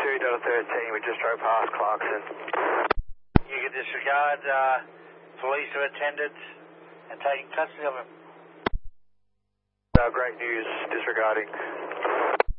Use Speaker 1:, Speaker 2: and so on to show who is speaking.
Speaker 1: 2.13, we just drove past Clarkson.
Speaker 2: You can disregard, police have attended and taken custody of him.
Speaker 1: Great news, disregarding.